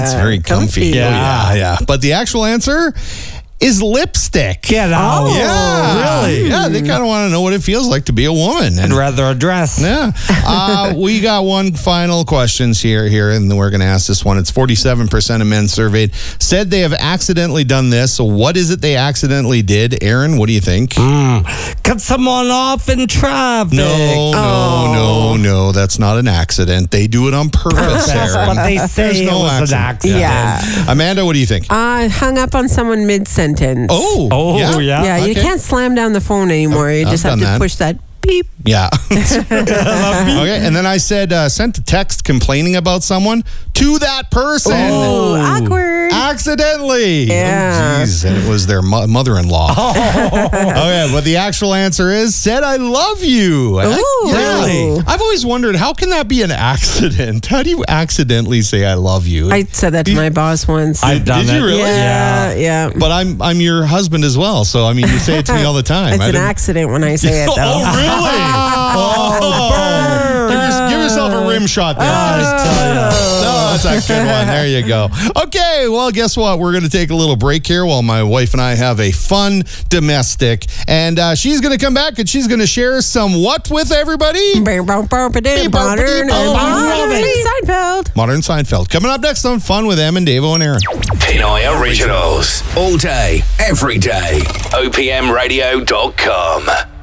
it's very comfy. Yeah. But the actual answer is lipstick. Get out. Oh, yeah. Really? Yeah, they kind of want to know what it feels like to be a woman. I'd rather a dress. Yeah. We got one final questions here, and we're going to ask this one. It's 47% of men surveyed said they have accidentally done this. So what is it they accidentally did? Aaron, what do you think? Cut someone off in traffic. No. That's not an accident. They do it on purpose, Aaron. But they say There's it no was an accident. Yeah. Amanda, what do you think? Hung up on someone mid-sentence. Oh, yeah. Yeah, you can't slam down the phone anymore. You just have to push that beep. Yeah. Okay, and then I said, sent a text complaining about someone to that person. Oh, awkward. Accidentally. Yeah. Oh, geez, and it was their mother-in-law. Okay, but the actual answer is, said I love you. Really? I've always wondered, how can that be an accident? How do you accidentally say I love you? I said that to my boss once. I've done Did it. you really? Yeah. But I'm your husband as well, so I mean, you say it to me all the time. It's an accident when I say it, though. Oh, really? Give yourself a rim shot there. No, that's a good one. There you go. Okay, well, guess what? We're going to take a little break here while my wife and I have a fun domestic. And she's going to come back and she's going to share some what with everybody? Modern Seinfeld. Modern Seinfeld. Coming up next on Fun with Em and Davo and Aaron. Pinoy Originals. All day, every day. OPMradio.com.